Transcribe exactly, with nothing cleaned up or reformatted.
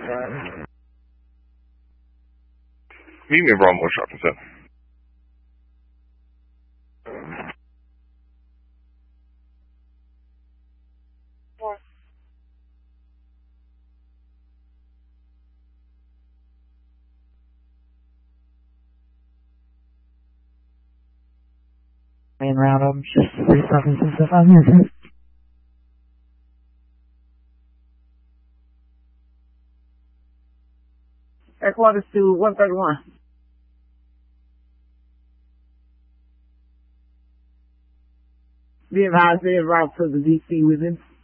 Meet me in Broadmoor Shopping Center. Main round of just three seconds and five minutes. Headquarters to one thirty-one. Be advised, they arrived to the D C within